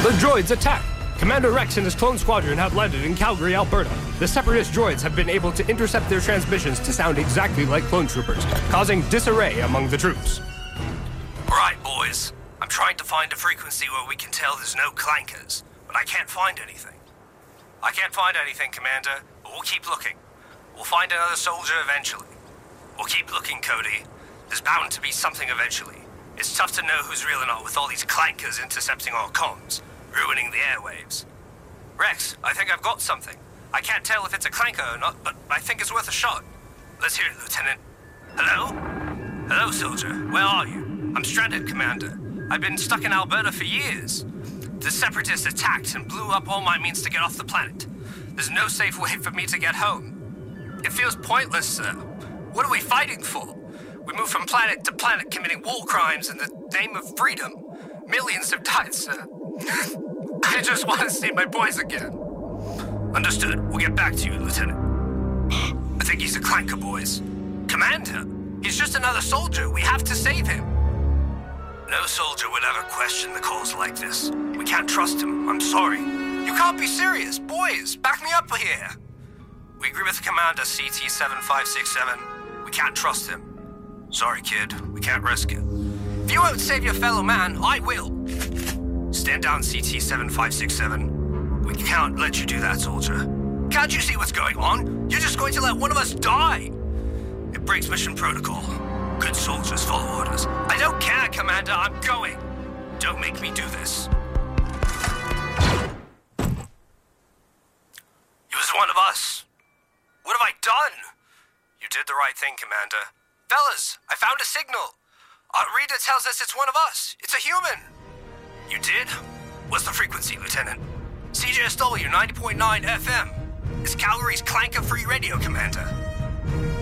The droids attack! Commander Rex and his clone squadron have landed in Calgary, Alberta. The Separatist droids have been able to intercept their transmissions to sound exactly like clone troopers, causing disarray among the troops. Alright, boys. I'm trying to find a frequency where we can tell there's no clankers, but I can't find anything. I can't find anything, Commander, but we'll keep looking. We'll find another soldier eventually. We'll keep looking, Cody. There's bound to be something eventually. It's tough to know who's real or not with all these clankers intercepting our comms, ruining the airwaves. Rex, I think I've got something. I can't tell if it's a clanker or not, but I think it's worth a shot. Let's hear it, Lieutenant. Hello? Hello, soldier. Where are you? I'm stranded, Commander. I've been stuck in Alberta for years. The Separatists attacked and blew up all my means to get off the planet. There's no safe way for me to get home. It feels pointless, sir. What are we fighting for? We move from planet to planet committing war crimes in the name of freedom. Millions have died, sir. I just want to see my boys again. Understood. We'll get back to you, Lieutenant. I think he's a clanker, boys. Commander, he's just another soldier. We have to save him. No soldier would ever question the cause like this. We can't trust him. I'm sorry. You can't be serious. Boys, back me up here. We agree with Commander CT-7567. We can't trust him. Sorry, kid. We can't risk it. If you won't save your fellow man, I will. Stand down, CT-7567. We can't let you do that, soldier. Can't you see what's going on? You're just going to let one of us die. It breaks mission protocol. Good soldiers follow orders. I don't care, Commander. I'm going. Don't make me do this. He was one of us. What have I done? You did the right thing, Commander. Fellas, I found a signal. Our reader tells us it's one of us. It's a human. You did? What's the frequency, Lieutenant? CJSW 90.9 FM. It's Calgary's clanker-free radio, Commander.